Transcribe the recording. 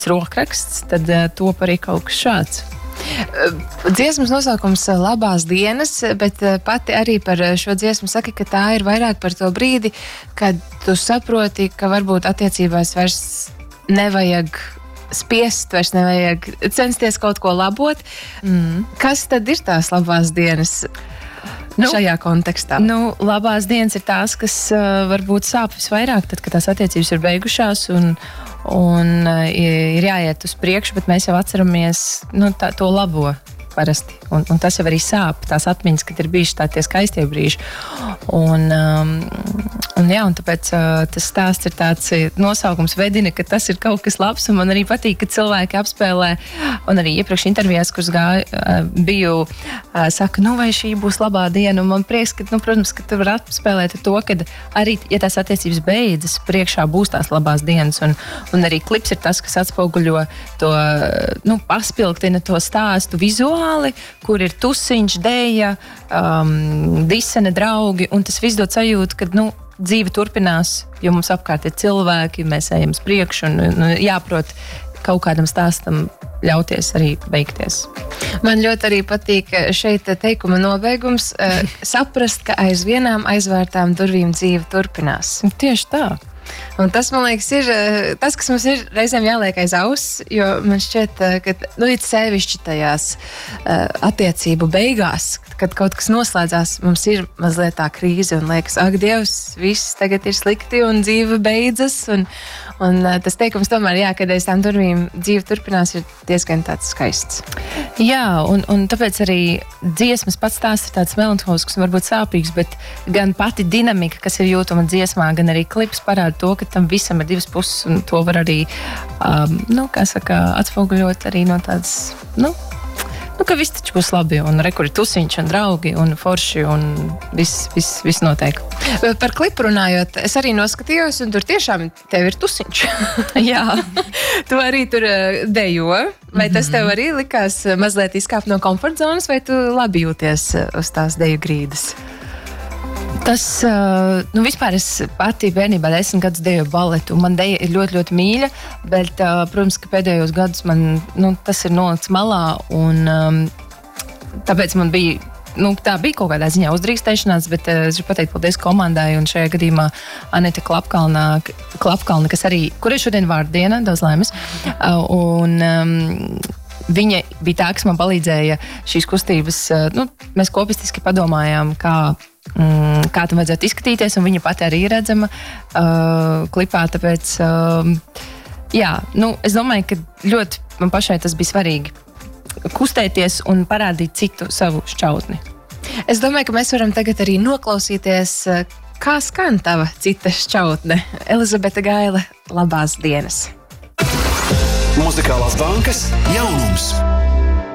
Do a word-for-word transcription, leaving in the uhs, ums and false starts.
rokraksts, tad uh, top arī kaut kas šāds. Dziesmas nosaukums Labās dienas, bet pati arī par šo dziesmu saka, ka tā ir vairāk par to brīdi, kad tu saproti, ka varbūt attiecībās vairs nevajag spiest, vairs nevajag censties kaut ko labot. Mm. Kas tad ir tās labās dienas nu, šajā kontekstā? Nu, labās dienas ir tās, kas uh, varbūt sāp visvairāk, tad, kad tās attiecības ir beigušās un Un uh, ir jāiet uz priekšu, bet mēs jau atceramies nu, tā, to labo parasti. Un, un tas jau arī sāp, tās atmiņas, kad ir bijuši tā tie skaistie brīži. Un, um, un, jā, un tāpēc uh, tas stāsts ir tāds nosaukums vedina, ka tas ir kaut kas labs. Un man arī patīk, ka cilvēki apspēlē, un arī iepriekš intervijās, kuras gāju, uh, biju, uh, saka, nu vai šī būs labā diena. Un man prieks, ka, nu, protams, ka tu var apspēlēt to, ka arī, ja tās attiecības beidzas, priekšā būs tās labās dienas. Un, un arī klips ir tas, kas atspoguļo to, nu, paspilgtina to stāstu vizuāli, kur ir tusiņš, deja, um, disene, draugi, un tas viss dod sajūtu, ka, nu, dzīve turpinās, jo mums apkārt ir cilvēki, mēs ejam uz priekšu, un, un jāprot kaut kādam stāstam ļauties arī beigties. Man ļoti arī patīk šeit teikuma nobeigums, uh, saprast, ka aiz vienām aizvērtām durvīm dzīve turpinās. Tieši tā. Un tas, man liekas, ir tas, kas mums ir reizēm jāliek aiz auss, jo man šķiet, ka, nu, it sevišķi tajās uh, attiecību beigās, kad kaut kas noslēdzās, mums ir mazliet tā krīze un liekas, ak, Dievs, viss tagad ir slikti un dzīve beidzas. Un, un uh, tas teikums tomēr, jā, kad aiz tām durvīm dzīve turpinās, ir diezgan tāds skaists. Jā, un, un tāpēc arī dziesmas pats tās ir tāds melanholisks un varbūt sāpīgs, bet gan pati dinamika, kas ir jūtama dziesmā, gan arī klips parāda to, ka tam visam ir divas puses, un to var arī, um, nu, kā saka, atspoguļot arī no tādas, nu, nu, ka viss taču būs labi, un re, kur ir tusiņš un draugi un forši, un viss, viss, viss notiek. Par klipu runājot, es arī noskatījos, un tur tiešām tev ir tusiņš. Jā. Tu arī tur dejo, vai tas tev arī likās mazliet izkāpt no komforta zonas, vai tu labi jūties uz tās deju grīdas? Tas, nu, vispār es pati bērnībā desmit gadus dejoju baletu, un man deja ir ļoti, ļoti mīļa, bet, protams, ka pēdējos gadus man, nu, tas ir nolikts malā, un um, tāpēc man bija, nu, tā bija kaut kādā ziņā uzdrīkstēšanās, bet uh, es gribu pateikt paldies komandai, un šajā gadījumā Anita Klapkalnā, Klapkalna, kas arī, kur ir šodien vārdiena, daudz laimes, uh, un um, viņa bija tā, kas man palīdzēja šīs kustības, uh, nu, mēs kopistiski padomājām, kā Mm, kā tam vajadzētu izskatīties, un viņa pati arī ir redzama uh, klipā, tāpēc uh, jā, nu, es domāju, ka ļoti man pašai tas bija svarīgi kustēties un parādīt citu savu šķautni. Es domāju, ka mēs varam tagad arī noklausīties, kā skan tava cita šķautne. Elizabete Gaile, labās dienas! Muzikālās bankas jaunums.